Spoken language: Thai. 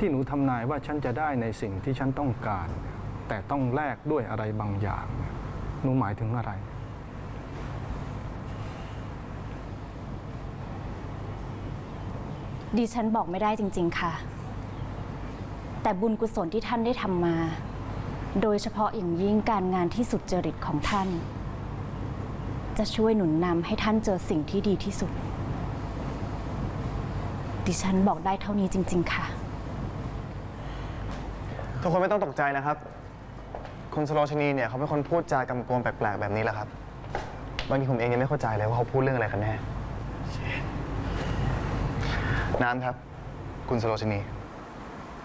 ที่หนูทำนายว่าฉันจะได้ในสิ่งที่ฉันต้องการแต่ต้องแลกด้วยอะไรบางอย่างหนูหมายถึงอะไรดิฉันบอกไม่ได้จริงๆค่ะแต่บุญกุศลที่ท่านได้ทำมาโดยเฉพาะอย่างยิ่งการงานที่สุจริตของท่านจะช่วยหนุนนำให้ท่านเจอสิ่งที่ดีที่สุดดิฉันบอกได้เท่านี้จริงๆค่ะทุกคนไม่ต้องตกใจนะครับคุณสโรชนีเนี่ยเขาเป็นคนพูดจากำกวมแปลกๆแบบนี้แหละครับบางทีผมเองยังไม่เข้าใจเลยว่าเขาพูดเรื่องอะไรกันแน่น้ำครับคุณสโรชนี